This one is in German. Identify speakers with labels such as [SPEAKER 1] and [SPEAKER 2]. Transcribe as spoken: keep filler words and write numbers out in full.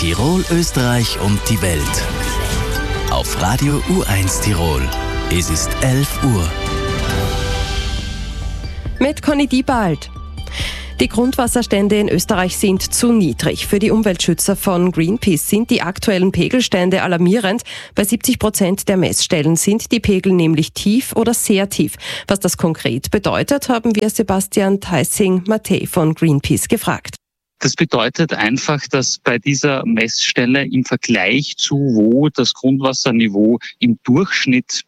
[SPEAKER 1] Tirol, Österreich und die Welt. Auf Radio U eins Tirol. Es ist elf Uhr.
[SPEAKER 2] Mit Conny Diebald. Die Grundwasserstände in Österreich sind zu niedrig. Für die Umweltschützer von Greenpeace sind die aktuellen Pegelstände alarmierend. Bei siebzig Prozent der Messstellen sind die Pegel nämlich tief oder sehr tief. Was das konkret bedeutet, haben wir Sebastian Theissing-Mattei von Greenpeace gefragt.
[SPEAKER 3] Das bedeutet einfach, dass bei dieser Messstelle im Vergleich zu wo das Grundwasserniveau im Durchschnitt